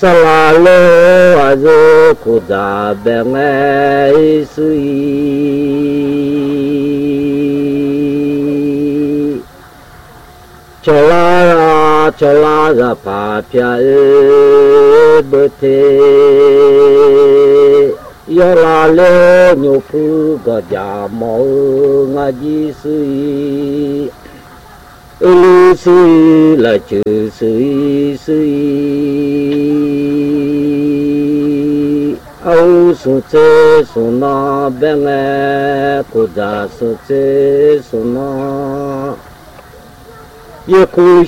Salalo azo kuda bengai sui cholara papia bete yola le nyofu gajamo ngaji sui ulu sui la chư sui sui au su che su na benge kuda su che su na ye ku